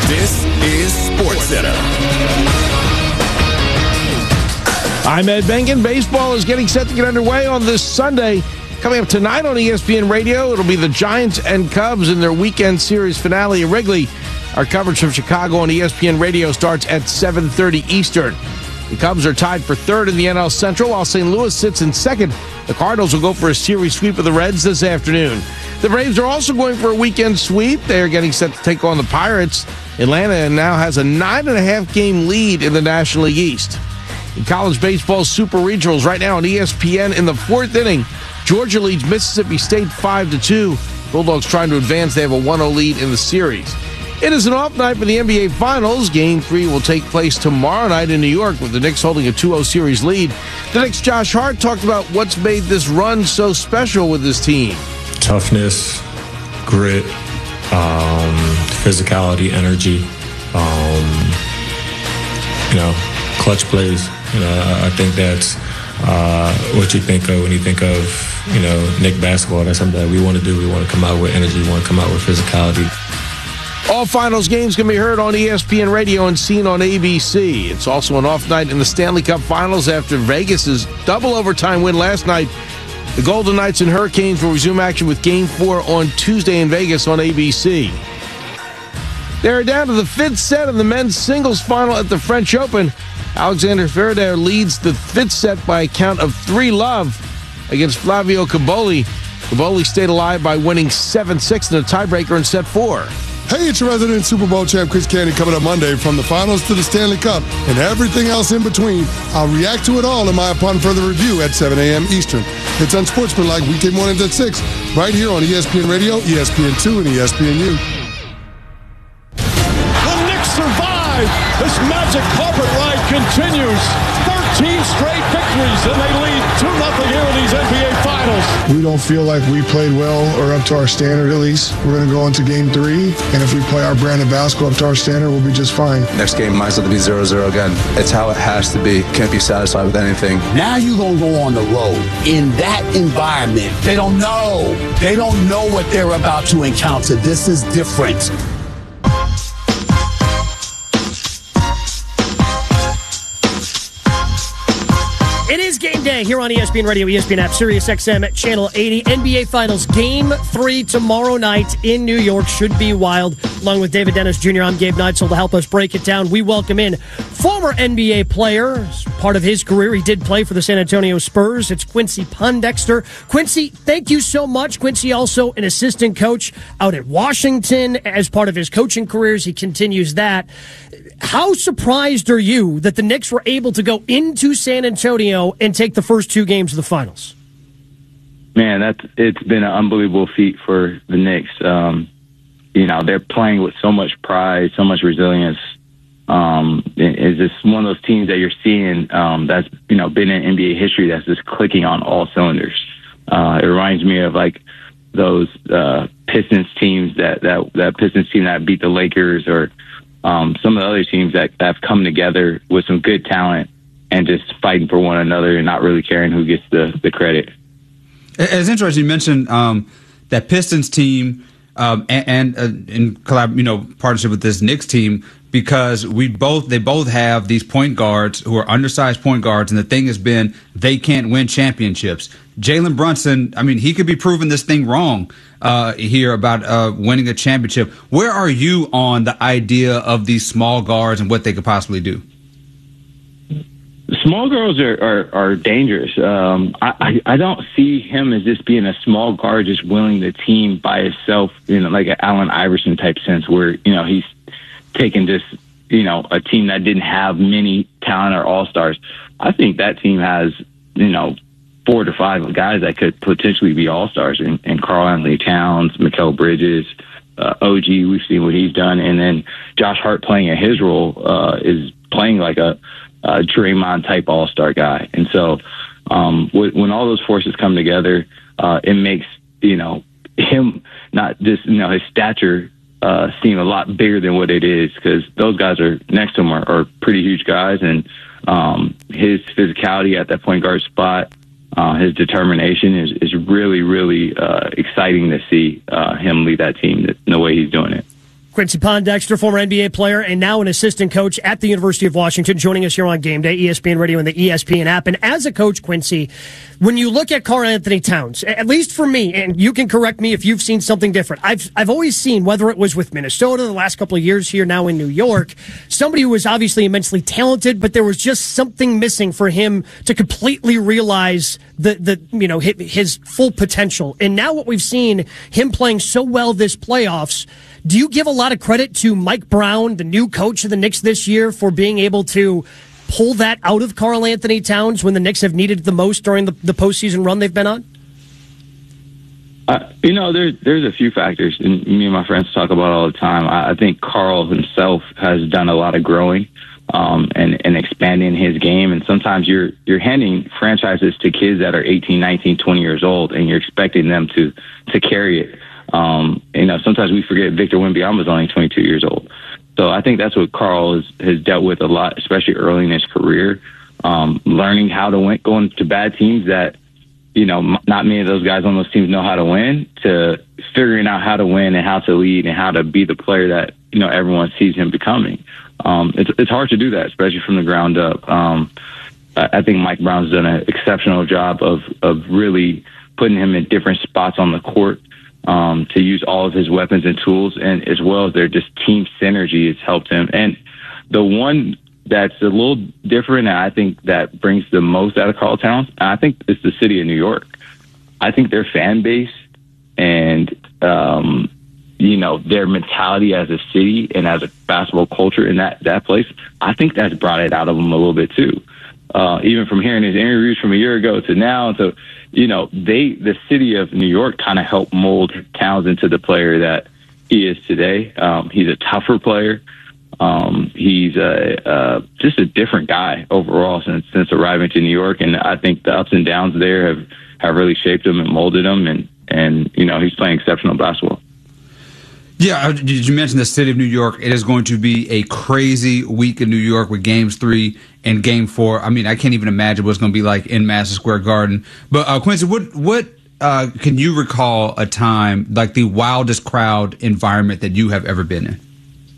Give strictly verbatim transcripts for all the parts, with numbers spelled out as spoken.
This is SportsCenter. I'm Ed Bengen. Baseball is getting set to get underway on this Sunday. Coming up tonight on E S P N Radio, it'll be the Giants and Cubs in their weekend series finale at Wrigley. Our coverage from Chicago on E S P N Radio starts at seven thirty Eastern. The Cubs are tied for third in the N L Central, while Saint Louis sits in second. The Cardinals will go for a series sweep of the Reds this afternoon. The Braves are also going for a weekend sweep. They are getting set to take on the Pirates. Atlanta now has a nine and a half game lead in the National League East. In college baseball super regionals right now on E S P N in the fourth inning, Georgia leads Mississippi State five to two. Bulldogs trying to advance. They have a one oh lead in the series. It is an off night for the N B A Finals. Game three will take place tomorrow night in New York with the Knicks holding a two oh series lead. The Knicks' Josh Hart talked about what's made this run so special with his team. Toughness, grit, um, physicality, energy, um, you know, clutch plays. You know, I think that's uh, what you think of when you think of, you know, Knick basketball. That's something that we want to do. We want to come out with energy. We want to come out with physicality. All finals games can be heard on E S P N Radio and seen on A B C. It's also an off night in the Stanley Cup Finals after Vegas' double overtime win last night. The Golden Knights and Hurricanes will resume action with Game four on Tuesday in Vegas on A B C. They're down to the fifth set of the men's singles final at the French Open. Alexander Zverev leads the fifth set by a count of three love against Flavio Cobolli. Cobolli stayed alive by winning seven six in a tiebreaker in set four. Hey, it's your resident Super Bowl champ Chris Candy coming up Monday. From the finals to the Stanley Cup and everything else in between. I'll react to it all in my Upon Further Review at seven a.m. Eastern. It's Unsportsmanlike weekday mornings at six, right here on E S P N Radio, E S P N two, and E S P N U. The Knicks survive. This magic carpet ride continues. thirteen straight victories, and they lead two nothing here in these N B A Finals. We don't feel like we played well or up to our standard at least. We're going to go into game three, and if we play our brand of basketball up to our standard, we'll be just fine. Next game might as well be zero zero again. It's how it has to be. Can't be satisfied with anything. Now you're going to go on the road. In that environment, they don't know. They don't know what they're about to encounter. This is different. It is game day here on E S P N Radio, E S P N app, Sirius X M, Channel eighty. N B A Finals Game three tomorrow night in New York. Should be wild. Along with David Dennis Junior, I'm Gabe Neitzel. To help us break it down, we welcome in former N B A player. As part of his career, he did play for the San Antonio Spurs. It's Quincy Pondexter. Quincy, thank you so much. Quincy also an assistant coach out at Washington. As part of his coaching careers, he continues that. How surprised are you that the Knicks were able to go into San Antonio and take the first two games of the finals? Man, that's it's been an unbelievable feat for the Knicks. Um, you know, they're playing with so much pride, so much resilience. Um, it, it's just one of those teams that you're seeing um, that's, you know, been in N B A history that's just clicking on all cylinders. Uh, it reminds me of like those uh, Pistons teams that, that that Pistons team that beat the Lakers, or Um, some of the other teams that, that have come together with some good talent and just fighting for one another and not really caring who gets the, the credit. It's interesting you mentioned um, that Pistons team um, and, and uh, in collab, you know, partnership with this Knicks team, because we both they both have these point guards who are undersized point guards, and the thing has been they can't win championships. Jalen Brunson, I mean, he could be proving this thing wrong uh, here about uh, winning a championship. Where are you on the idea of these small guards and what they could possibly do? Small girls are, are, are dangerous. Um, I, I, I don't see him as just being a small guard, just willing the team by himself, you know, like an Allen Iverson type sense where, you know, he's taking just, you know, a team that didn't have many talent or all-stars. I think that team has, you know, four to five guys that could potentially be all-stars, and, and Karl Anthony Towns, Mikal Bridges, uh, O G, we've seen what he's done. And then Josh Hart playing in his role uh, is playing like a, a Draymond-type all-star guy. And so um, w- when all those forces come together, uh, it makes, you know, him not just, you know, his stature uh, seem a lot bigger than what it is, because those guys are next to him are, are pretty huge guys. And um, his physicality at that point guard spot, Uh, his determination is, is really, really uh, exciting to see uh, him lead that team the, the way he's doing it. Quincy Pondexter, former N B A player and now an assistant coach at the University of Washington, joining us here on Game Day, E S P N Radio and the E S P N app. And as a coach, Quincy, when you look at Karl-Anthony Towns, at least for me, and you can correct me if you've seen something different, I've I've always seen, whether it was with Minnesota the last couple of years here now in New York, somebody who was obviously immensely talented, but there was just something missing for him to completely realize the, the you know, his, his full potential. And now what we've seen, him playing so well this playoffs, do you give a lot of credit to Mike Brown, the new coach of the Knicks this year, for being able to pull that out of Karl-Anthony Towns when the Knicks have needed it the most during the, the postseason run they've been on? Uh, you know, there's there's a few factors, and me and my friends talk about all the time. I, I think Karl himself has done a lot of growing um, and, and expanding his game. And sometimes you're you're handing franchises to kids that are eighteen, nineteen, twenty years old, and you're expecting them to to carry it. Um, you know, sometimes we forget Victor Wembanyama was only twenty-two years old. So I think that's what Karl has, has dealt with a lot, especially early in his career, um, learning how to win, going to bad teams that, you know, not many of those guys on those teams know how to win, to figuring out how to win and how to lead and how to be the player that, you know, everyone sees him becoming. Um, it's, it's hard to do that, especially from the ground up. Um, I think Mike Brown's done an exceptional job of, of really putting him in different spots on the court. Um, to use all of his weapons and tools, and as well as their just team synergy has helped him. And the one that's a little different, and I think that brings the most out of Karl Towns, I think it's the city of New York. I think their fan base and, um, you know, their mentality as a city and as a basketball culture in that, that place, I think that's brought it out of him a little bit too. Uh, even from hearing his interviews from a year ago to now, so you know, they the city of New York kind of helped mold Towns into the player that he is today. Um, he's a tougher player. Um, he's a, uh, just a different guy overall since since arriving to New York, and I think the ups and downs there have, have really shaped him and molded him, and and you know, he's playing exceptional basketball. Yeah, you mentioned the city of New York. It is going to be a crazy week in New York with games three and game four. I mean, I can't even imagine what it's going to be like in Madison Square Garden. But uh, Quincy, what what uh, can you recall a time, like the wildest crowd environment that you have ever been in?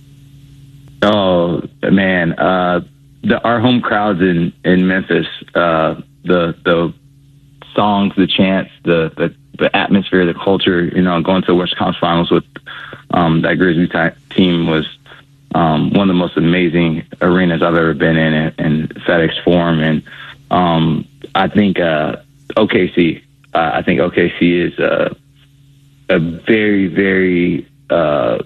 Oh, man. Uh, the, our home crowds in, in Memphis, uh, the the songs, the chants, the, the, the atmosphere, the culture, you know, going to the Western Conference Finals with Um, that Grizzlies t- team was um, one of the most amazing arenas I've ever been in, in, in FedEx Forum, and um, I think uh, O K C. Uh, I think O K C is uh, a very, very uh,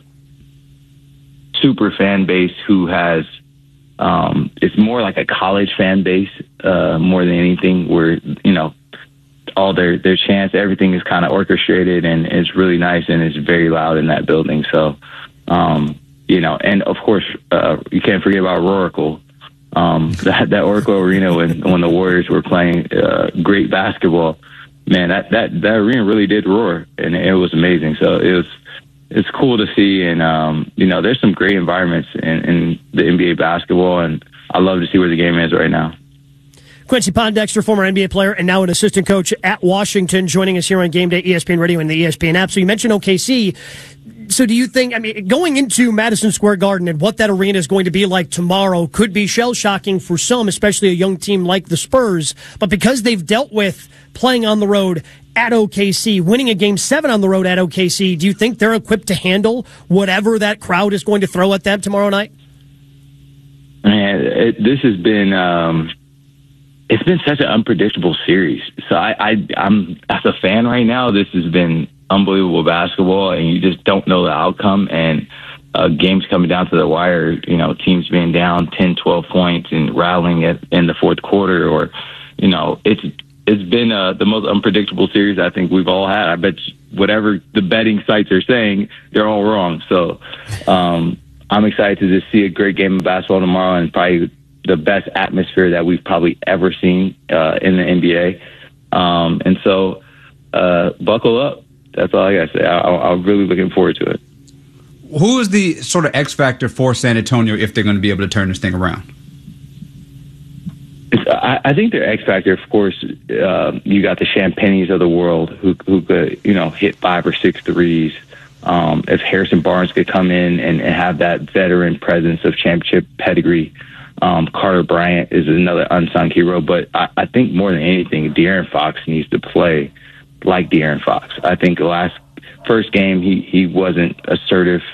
super fan base who has. Um, it's more like a college fan base uh, more than anything. Where you know. all their, their chants, everything is kind of orchestrated, and it's really nice, and it's very loud in that building. So, um, you know, and of course, uh, you can't forget about Oracle. Um, that, that Oracle Arena when, when the Warriors were playing uh, great basketball, man, that, that, that arena really did roar, and it was amazing. So it was, it's cool to see. And, um, you know, there's some great environments in, in the N B A basketball, and I love to see where the game is right now. Quincy Pondexter, former N B A player and now an assistant coach at Washington, joining us here on Game Day, E S P N Radio and the E S P N app. So you mentioned O K C. So do you think, I mean, going into Madison Square Garden and what that arena is going to be like tomorrow could be shell-shocking for some, especially a young team like the Spurs. But because they've dealt with playing on the road at O K C, winning a game seven on the road at O K C, do you think they're equipped to handle whatever that crowd is going to throw at them tomorrow night? Man, it, this has been... Um It's been such an unpredictable series. So I, I, I'm as a fan right now, this has been unbelievable basketball, and you just don't know the outcome. And uh, games coming down to the wire, you know, teams being down ten, twelve points and rallying at, in the fourth quarter, or, you know, it's it's been uh, the most unpredictable series I think we've all had. I bet whatever the betting sites are saying, they're all wrong. So um, I'm excited to just see a great game of basketball tomorrow, and probably the best atmosphere that we've probably ever seen uh, in the N B A. Um, and so uh, buckle up. That's all I got to say. I, I'm really looking forward to it. Who is the sort of X factor for San Antonio if they're going to be able to turn this thing around? It's, I, I think their X factor, of course, uh, you got the Champagnes of the world who, who could, you know, hit five or six threes. Um, if Harrison Barnes could come in and, and have that veteran presence of championship pedigree, um, Carter Bryant is another unsung hero. But I, I think more than anything, De'Aaron Fox needs to play like De'Aaron Fox. I think the last first game he, he wasn't assertive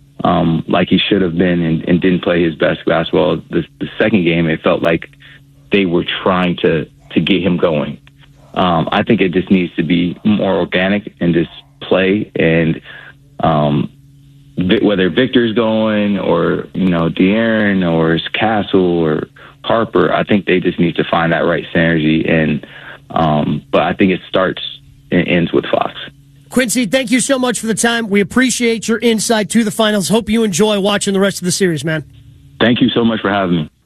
um, like he should have been and, and didn't play his best basketball. The, the second game, it felt like they were trying to, to get him going. Um, I think it just needs to be more organic and just play and um, whether Victor's going or, you know, De'Aaron or Castle or Harper, I think they just need to find that right synergy. And um, but I think it starts and ends with Fox. Quincy, thank you so much for the time. We appreciate your insight to the finals. Hope you enjoy watching the rest of the series, man. Thank you so much for having me.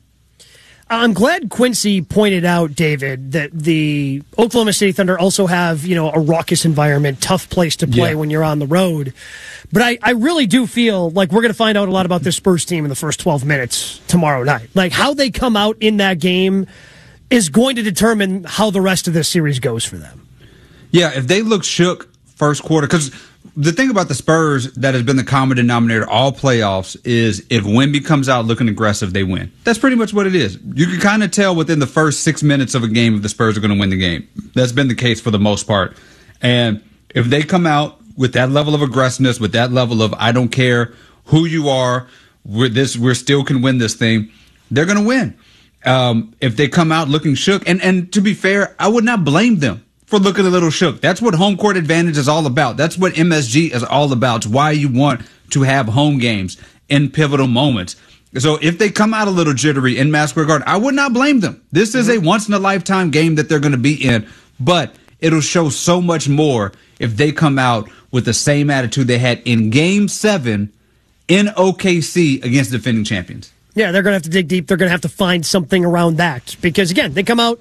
I'm glad Quincy pointed out, David, that the Oklahoma City Thunder also have, you know, a raucous environment, tough place to play yeah. when you're on the road. But I, I really do feel like we're going to find out a lot about this Spurs team in the first twelve minutes tomorrow night. Like, how they come out in that game is going to determine how the rest of this series goes for them. Yeah, if they look shook first quarter, because the thing about the Spurs that has been the common denominator all playoffs is if Wemby comes out looking aggressive, they win. That's pretty much what it is. You can kind of tell within the first six minutes of a game if the Spurs are going to win the game. That's been the case for the most part. And if they come out with that level of aggressiveness, with that level of I don't care who you are, we're, this, we're still can win this thing, they're going to win. Um, if they come out looking shook, and, and to be fair, I would not blame them for looking a little shook. That's what home court advantage is all about. That's what M S G is all about. It's why you want to have home games in pivotal moments. So if they come out a little jittery in Madison Square Garden, I would not blame them. This is a once-in-a-lifetime game that they're going to be in, but it'll show so much more if they come out with the same attitude they had in Game seven in O K C against defending champions. Yeah, they're going to have to dig deep. They're going to have to find something around that because, again, they come out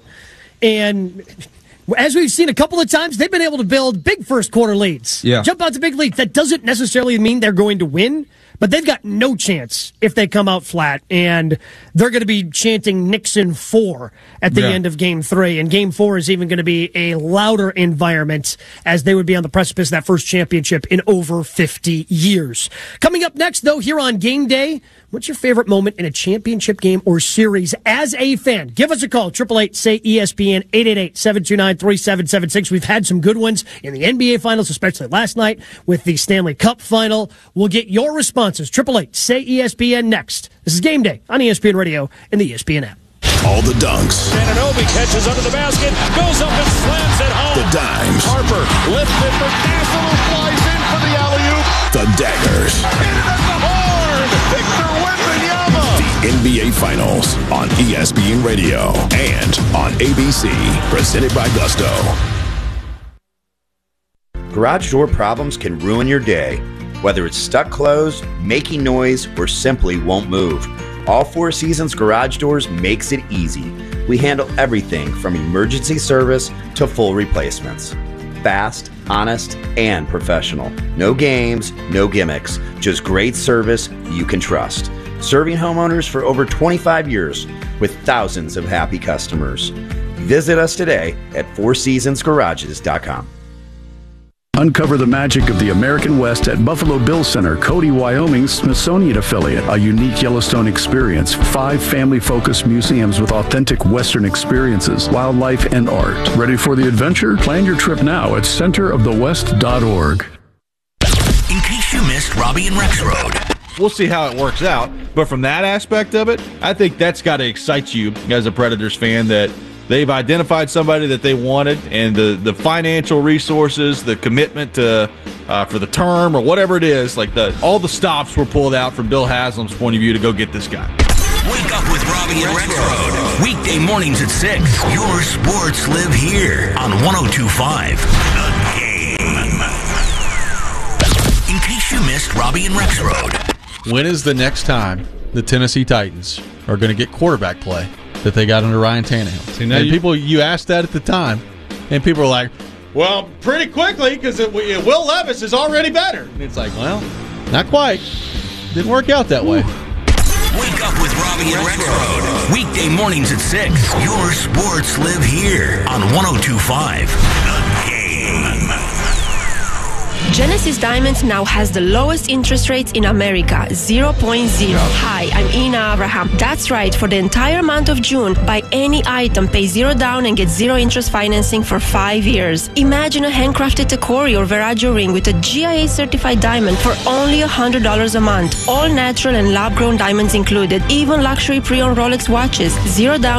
and as we've seen a couple of times, they've been able to build big first quarter leads. Yeah. Jump out to big leads. That doesn't necessarily mean they're going to win, but they've got no chance if they come out flat. And they're going to be chanting Nixon four at the yeah. end of game three. And game four is even going to be a louder environment as they would be on the precipice of that first championship in over fifty years. Coming up next, though, here on Game Day, what's your favorite moment in a championship game or series as a fan? Give us a call, eight eight eight, say E S P N, eight eight eight, seven two nine, three seven seven six. We've had some good ones in the N B A Finals, especially last night with the Stanley Cup Final. We'll get your responses. eight eight eight, say E S P N next. This is Game Day on E S P N Radio and the E S P N app. All the dunks. Anunoby catches under the basket, goes up and slams it home. The dimes. Harper lifted for Castle, who flies in for the alley-oop. The daggers. Hit it at the horn. Victor Wembanyama. The N B A Finals on E S P N Radio and on A B C. Presented by Gusto. Garage door problems can ruin your day. Whether it's stuck closed, making noise, or simply won't move. All Four Seasons Garage Doors makes it easy. We handle everything from emergency service to full replacements. Fast, honest, and professional. No games, no gimmicks, just great service you can trust. Serving homeowners for over twenty-five years with thousands of happy customers. Visit us today at four seasons garages dot com. Uncover the magic of the American West at Buffalo Bill Center, Cody, Wyoming's Smithsonian affiliate. A unique Yellowstone experience. Five family-focused museums with authentic Western experiences, wildlife, and art. Ready for the adventure? Plan your trip now at center of the west dot org. In case you missed Robbie and Rex Road. We'll see how it works out. But from that aspect of it, I think that's got to excite you as a Predators fan that they've identified somebody that they wanted, and the, the financial resources, the commitment to uh, for the term or whatever it is, like the all the stops were pulled out from Bill Haslam's point of view to go get this guy. Wake up with Robbie and Rex Road. Weekday mornings at six. Your sports live here on one oh two point five. The Game. In case you missed Robbie and Rex Road. When is the next time the Tennessee Titans are going to get quarterback play that they got under Ryan Tannehill? See, now and you, people, you asked that at the time, and people are like, well, pretty quickly, because Will Levis is already better. And it's like, well, not quite. Didn't work out that way. Wake up with Robbie and Rex Road. Weekday mornings at six. Your sports live here on one oh two point five. The Game. Genesis Diamonds now has the lowest interest rates in America, zero point zero. Hi, I'm Ina Abraham. That's right, for the entire month of June, buy any item, pay zero down and get zero interest financing for five years. Imagine a handcrafted Tacori or Veragio ring with a G I A certified diamond for only one hundred dollars a month. All natural and lab-grown diamonds included, even luxury pre-owned Rolex watches, zero down